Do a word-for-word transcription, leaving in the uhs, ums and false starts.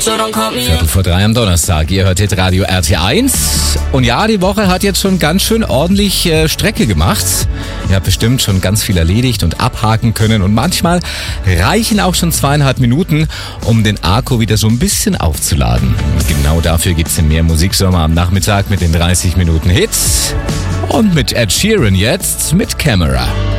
Viertel vor drei am Donnerstag. Ihr hört jetzt Radio R T eins. Und ja, die Woche hat jetzt schon ganz schön ordentlich äh, Strecke gemacht. Ihr habt bestimmt schon ganz viel erledigt und abhaken können. Und manchmal reichen auch schon zweieinhalb Minuten, um den Akku wieder so ein bisschen aufzuladen. Und genau dafür gibt's den Mehr Musiksommer am Nachmittag mit den dreißig Minuten Hits. Und mit Ed Sheeran jetzt mit Camera.